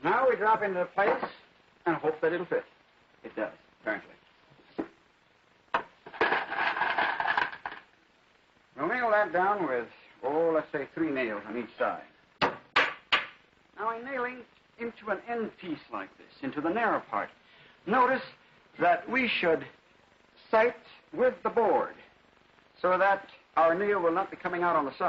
Now we drop into place and hope that it'll fit. It does, apparently. We'll nail that down with, let's say 3 nails on each side. Now I'm nailing into an end piece like this, into the narrow part. Notice that we should sight with the board so that our nail will not be coming out on the side.